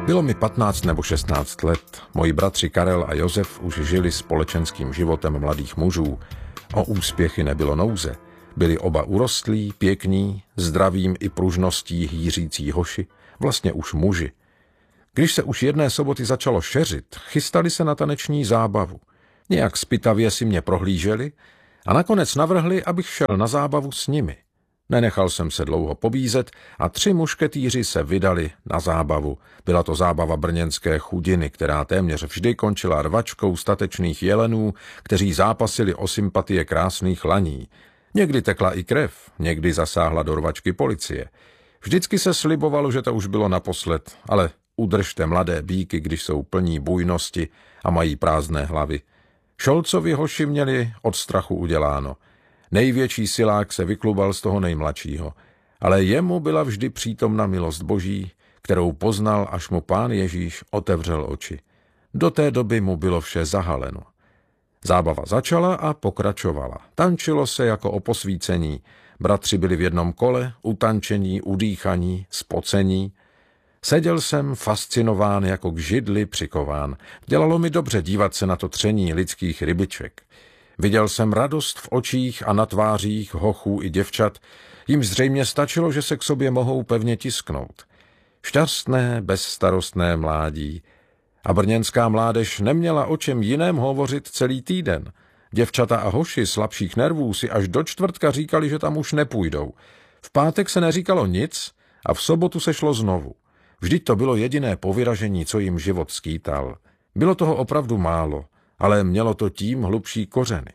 Bylo mi 15 nebo 16 let. Moji bratři Karel a Josef už žili společenským životem mladých mužů. O úspěchy nebylo nouze. Byli oba urostlí, pěkní, zdravím i pružností hýřící hoši, vlastně už muži. Když se už jedné soboty začalo šeřit, chystali se na taneční zábavu. Nějak zpytavě si mě prohlíželi a nakonec navrhli, abych šel na zábavu s nimi. Nenechal jsem se dlouho pobízet a 3 mušketýři se vydali na zábavu. Byla to zábava brněnské chudiny, která téměř vždy končila rvačkou statečných jelenů, kteří zápasili o sympatie krásných laní. Někdy tekla i krev, někdy zasáhla do rvačky policie. Vždycky se slibovalo, že to už bylo naposled, ale udržte mladé býky, když jsou plní bujnosti a mají prázdné hlavy. Šolcovi hoši měli od strachu uděláno. Největší silák se vyklubal z toho nejmladšího, ale jemu byla vždy přítomna milost Boží, kterou poznal, až mu Pán Ježíš otevřel oči. Do té doby mu bylo vše zahaleno. Zábava začala a pokračovala. Tančilo se jako o posvícení. Bratři byli v jednom kole, utančení, udýchaní, spocení. Seděl jsem fascinován jako k židli přikován. Dělalo mi dobře dívat se na to tření lidských rybiček. Viděl jsem radost v očích a na tvářích hochů i děvčat, jim zřejmě stačilo, že se k sobě mohou pevně tisknout. Šťastné, bezstarostné mládí. A brněnská mládež neměla o čem jiném hovořit celý týden. Děvčata a hoši slabších nervů si až do čtvrtka říkali, že tam už nepůjdou. V pátek se neříkalo nic a v sobotu se šlo znovu. Vždyť to bylo jediné povyražení, co jim život skýtal. Bylo toho opravdu málo, ale mělo to tím hlubší kořeny.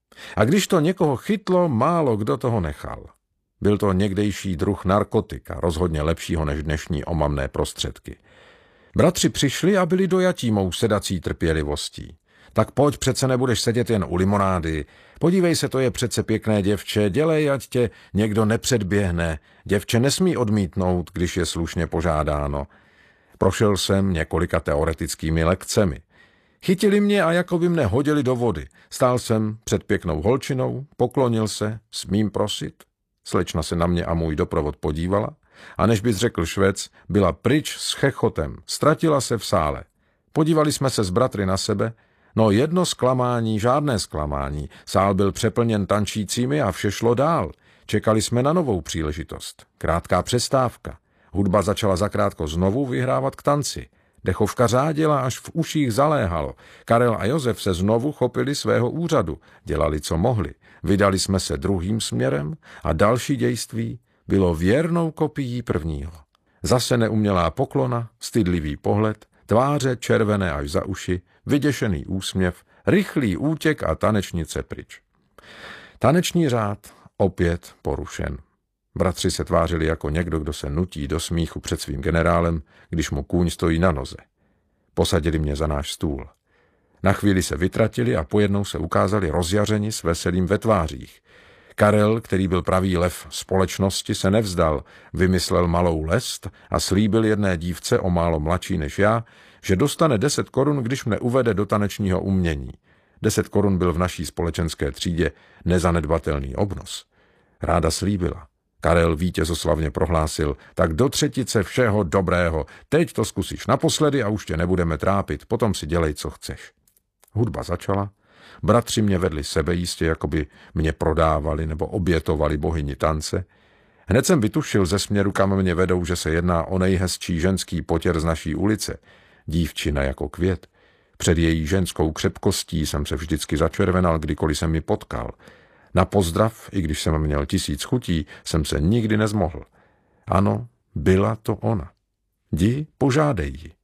A když to někoho chytlo, málo kdo toho nechal. Byl to někdejší druh narkotika, rozhodně lepšího než dnešní omamné prostředky. Bratři přišli a byli dojatí mou sedací trpělivostí. Tak pojď, přece nebudeš sedět jen u limonády. Podívej se, to je přece pěkné děvče, dělej, ať tě někdo nepředběhne. Děvče nesmí odmítnout, když je slušně požádáno. Prošel jsem několika teoretickými lekcemi. Chytili mě a jako by mne hodili do vody. Stál jsem před pěknou holčinou, poklonil se, smím prosit. Slečna se na mě a můj doprovod podívala a než bys řekl Švec, byla pryč s chechotem, ztratila se v sále. Podívali jsme se s bratry na sebe, no jedno zklamání, žádné zklamání. Sál byl přeplněn tančícími a vše šlo dál. Čekali jsme na novou příležitost. Krátká přestávka. Hudba začala zakrátko znovu vyhrávat k tanci. Dechovka řádila, až v uších zaléhalo. Karel a Josef se znovu chopili svého úřadu. Dělali, co mohli. Vydali jsme se druhým směrem a další dějství bylo věrnou kopií prvního. Zase neumělá poklona, stydlivý pohled, tváře červené až za uši, vyděšený úsměv, rychlý útěk a tanečnice pryč. Taneční řád opět porušen. Bratři se tvářili jako někdo, kdo se nutí do smíchu před svým generálem, když mu kůň stojí na noze. Posadili mě za náš stůl. Na chvíli se vytratili a pojednou se ukázali rozjařeni s veselím ve tvářích. Karel, který byl pravý lev společnosti, se nevzdal, vymyslel malou lest a slíbil jedné dívce o málo mladší než já, že dostane 10 korun, když mne uvede do tanečního umění. 10 korun byl v naší společenské třídě nezanedbatelný obnos. Ráda slíbila. Karel vítězoslavně prohlásil, tak do třetice všeho dobrého, teď to zkusíš naposledy a už tě nebudeme trápit, potom si dělej, co chceš. Hudba začala, bratři mě vedli sebejistě, jako by mě prodávali nebo obětovali bohyni tance. Hned jsem vytušil ze směru, kam mě vedou, že se jedná o nejhezčí ženský potěr z naší ulice, dívčina jako květ. Před její ženskou křepkostí jsem se vždycky začervenal, kdykoliv jsem mi potkal. Na pozdrav, i když jsem měl 1000 chutí, jsem se nikdy nezmohl. Ano, byla to ona. Jdi, požádej ji.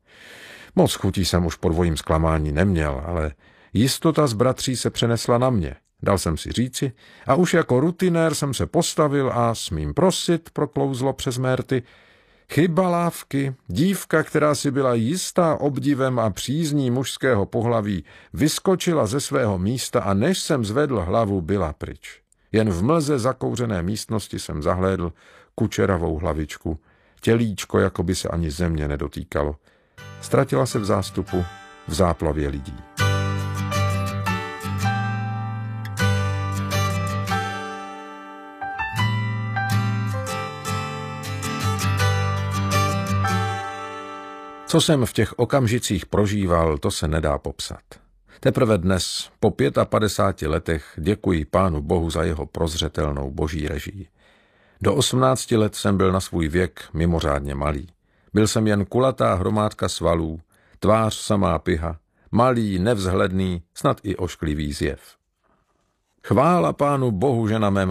Moc chutí jsem už po dvojím zklamání neměl, ale jistota z bratří se přenesla na mě. Dal jsem si říci a už jako rutinér jsem se postavil a smím prosit, proklouzlo přes mé rty. Chyba lávky, dívka, která si byla jistá obdivem a přízní mužského pohlaví, vyskočila ze svého místa a než jsem zvedl hlavu, byla pryč. Jen v mlze zakouřené místnosti jsem zahlédl kučeravou hlavičku, tělíčko, jako by se ani země nedotýkalo. Ztratila se v zástupu, v záplavě lidí. Co jsem v těch okamžicích prožíval, to se nedá popsat. Teprve dnes, po 55 letech, děkuji Pánu Bohu za jeho prozřetelnou boží režii. Do 18 let jsem byl na svůj věk mimořádně malý. Byl jsem jen kulatá hromádka svalů, tvář samá piha, malý, nevzhledný, snad i ošklivý zjev. Chvála Pánu Bohu, že na mém